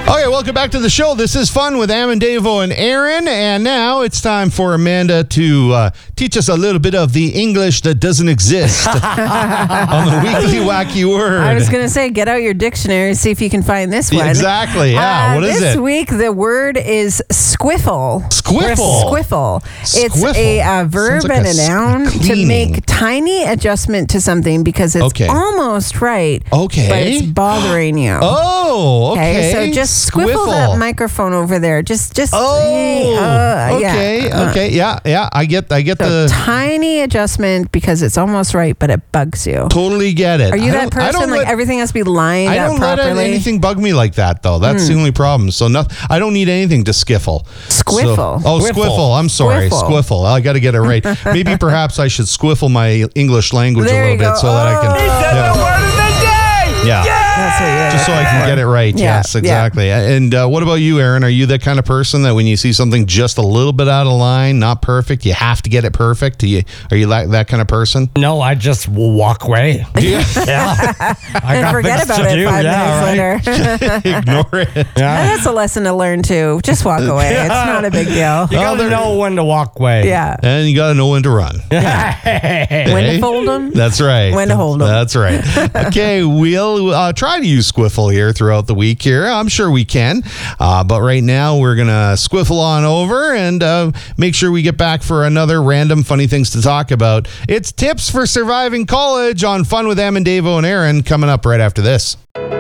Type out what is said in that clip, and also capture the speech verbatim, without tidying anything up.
Okay, welcome back to the show. This is Fun with Amandavo and Aaron, and now it's time for Amanda to uh, teach us a little bit of the English that doesn't exist on the Weekly Wacky Word. I was going to say, get out your dictionary, see if you can find this one. Exactly, yeah. Uh, what is this it? This week, the word is squiffle. Squiffle. Squiffle. It's Squiffle. a, uh verb like and a a s- noun a to cleaning. make tiny adjustment to something because it's Okay. almost right, Okay. but it's bothering you. Oh, okay. So just squiffle Squiffle. that microphone over there. Just, just. Oh, hey, uh, okay, yeah. okay, yeah, yeah. I get, I get So the. tiny adjustment because it's almost right, but it bugs you. Totally get it. Are you I that don't- I person? don't Like let- everything has to be lined I up don't let properly? anything bug me like that, though. That's the only problem. So no, I don't need anything to skiffle. Squiffle. So- oh, Squiffle. squiffle. I'm sorry. Squiffle. Squiffle. I got to get it right. Maybe perhaps I should squiffle my English language There a you little bit go. so that I can. Oh. Yeah. Yeah. That's what you Just so I can get it right. Yeah, Yes, yeah. exactly. And uh, what about you, Aaron? Are you that kind of person that when you see something just a little bit out of line, not perfect, you have to get it perfect? Are you, are you that, that kind of person? No, I just will walk away. Yeah. Yeah. I and got forget things about to it do. five Yeah, minutes later. Ignore it. Yeah. That's a lesson to learn too. Just walk away. It's not a big deal. You gotta there- know when to walk away. Yeah. And you got to know when to run. When Hey? to fold them. That's right. When to hold 'em. That's right. Okay, we'll uh, try to use Squiffle here throughout the week here. I'm sure we can. Uh, but right now, we're going to squiffle on over and uh, make sure we get back for another random funny things to talk about. It's Tips for Surviving College on Fun with Amandavo and Aaron coming up right after this.